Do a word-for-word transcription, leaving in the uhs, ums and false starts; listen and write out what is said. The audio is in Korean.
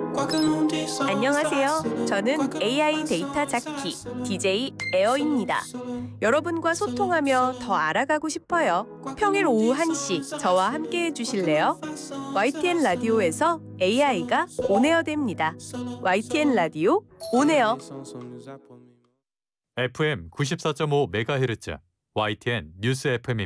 안녕하세요. 저는 에이아이 데이터 잡기 디제이 에어입니다. 여러분과 소통하며 더 알아가고 싶어요. 평일 오후 한 시 저와 함께 해주실래요? 와이티엔 라디오에서 에이아이가 온에어 됩니다. 와이티엔 라디오 온에어. 에프엠 구십사 점 오 메가헤르츠 와이티엔 뉴스 에프엠입니다.